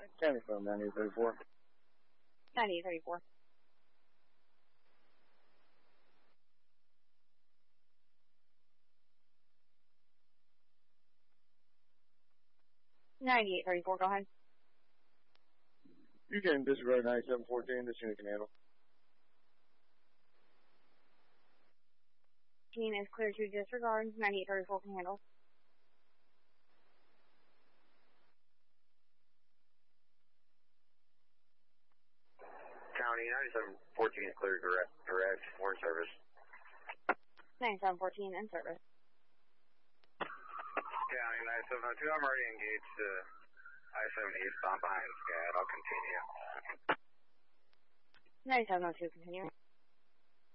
County phone 9834. 9834. Go ahead. You can disregard 9714. This unit can handle. Team is clear to disregard. 9834 can handle. County 9714 is clear direct for service. 9714 in service. County 9702, I'm already engaged I-70 eastbound behind SCAD. I'll continue. 9702, continue.